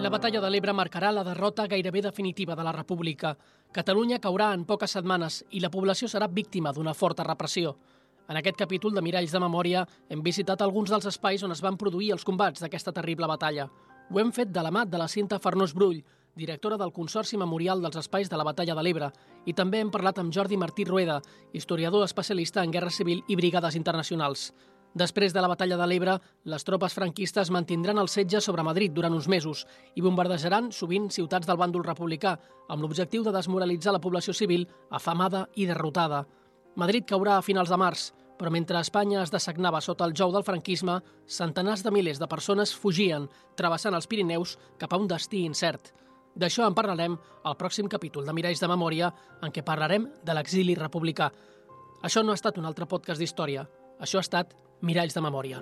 La batalla de l'Ebre marcarà la derrota gairebé definitiva de la República. Catalunya caurà en poques setmanes i la població serà víctima d'una forta repressió. En aquest capítol de Miralls de Memòria hem visitat alguns dels espais on es van produir els combats d'aquesta terrible batalla. Ho hem fet de la mà de la Cinta Farnós Brull, directora del Consorci Memorial dels Espais de la Batalla de l'Ebre, i també hem parlat amb Jordi Martí Rueda, historiador especialista en guerra civil i brigades internacionals. Després de la batalla de l'Ebre, les tropes franquistes mantindran el setge sobre Madrid durant uns mesos i bombardejaran sovint ciutats del bàndol republicà, amb l'objectiu de desmoralitzar la població civil afamada i derrotada. Madrid caurà a finals de març, però mentre Espanya es dessagnava sota el jou del franquisme, centenars de milers de persones fugien, travessant els Pirineus cap a un destí incert. D'això en parlarem al pròxim capítol de Miralls de Memòria, en què parlarem de l'exili republicà. Això no ha estat un altre podcast d'història. Això ha estat Miralls de Memòria.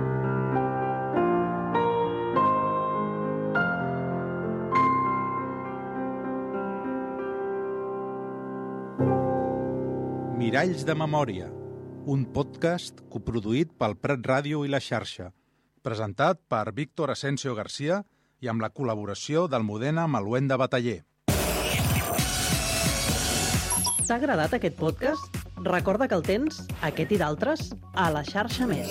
Miralls de Memòria, un podcast coproduït pel Prat Ràdio i la Xarxa, presentat per Víctor Asensio García i amb la col·laboració d'Almudena Maluenda Bataller. T'ha agradat aquest podcast? Recorda que el tens, aquest i d'altres, a la Xarxa Més.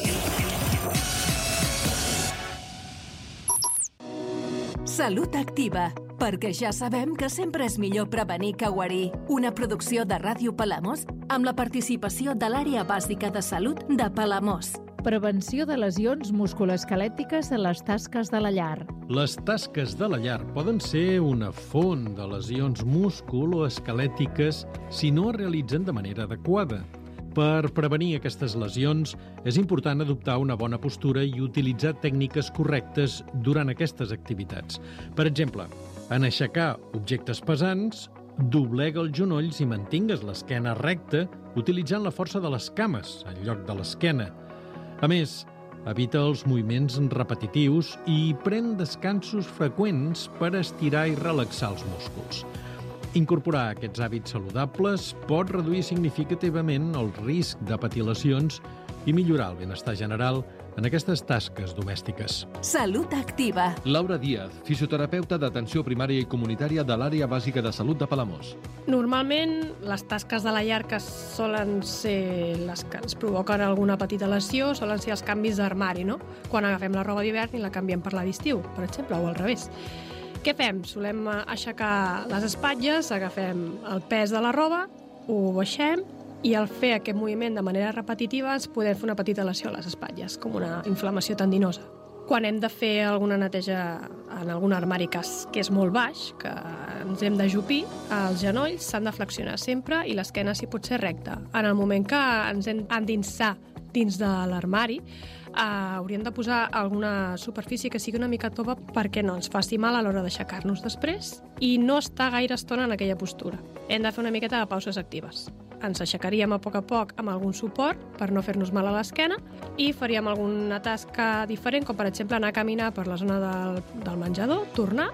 Salut Activa, perquè ja sabem que sempre és millor prevenir que guarir. Una producció de Ràdio Palamós amb la participació de l'Àrea Bàsica de Salut de Palamós. Prevenció de lesions musculoesquelètiques en les tasques de la llar. Les tasques de la llar poden ser una font de lesions musculoesquelètiques si no es realitzen de manera adequada. Per prevenir aquestes lesions, és important adoptar una bona postura i utilitzar tècniques correctes durant aquestes activitats. Per exemple, en aixecar objectes pesants, doblega els genolls i mantingues l'esquena recta utilitzant la força de les cames en lloc de l'esquena. A més, evita els moviments repetitius i pren descansos freqüents per estirar i relaxar els músculs. Incorporar aquests hàbits saludables pot reduir significativament el risc de patir lesions i millorar el benestar general en aquestes tasques domèstiques. Salut Activa. Laura Díaz, fisioterapeuta d'atenció primària i comunitària de l'Àrea Bàsica de Salut de Palamós. Normalment, les tasques de la llar que solen ser les que ens provoquen alguna petita lesió solen ser els canvis d'armari, no? Quan agafem la roba d'hivern i la canviem per la d'estiu, per exemple, o al revés. Què fem? Solem aixecar les espatlles, agafem el pes de la roba, ho baixem i al fer aquest moviment de manera repetitiva ens podem fer una petita lesió a les espatlles, com una inflamació tendinosa. Quan hem de fer alguna neteja en algun armari que és molt baix, que ens hem d'ajupir, els genolls s'han de flexionar sempre i l'esquena s'hi pot ser recta. En el moment que ens hem d'endinsar dins de l'armari, hauríem de posar alguna superfície que sigui una mica tova perquè no ens faci mal a l'hora d'aixecar-nos després i no estar gaire estona en aquella postura. Hem de fer una miqueta de pauses actives. Ens aixecaríem a poc amb algun suport per no fer-nos mal a l'esquena i faríem alguna tasca diferent, com per exemple anar a caminar per la zona del menjador, tornar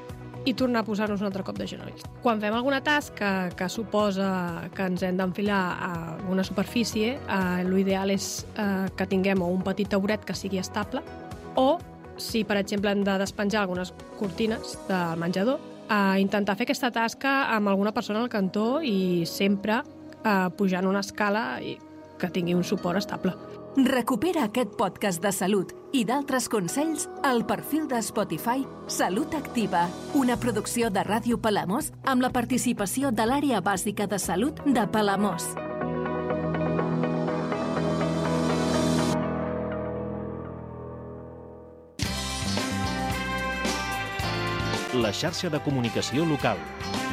a posar-nos un altre cop de genolls. Quan fem alguna tasca que suposa que ens hem d'enfilar a alguna superfície, l'ideal és que tinguem un petit tauret que sigui estable o, si per exemple hem de despenjar algunes cortines del menjador, intentar fer aquesta tasca amb alguna persona al cantó i sempre pujant una escala i que tingui un suport estable. Recupera aquest podcast de salut i d'altres consells al perfil de Spotify Salut Activa, una producció de Ràdio Palamós amb la participació de l'Àrea Bàsica de Salut de Palamós. La xarxa de comunicació local.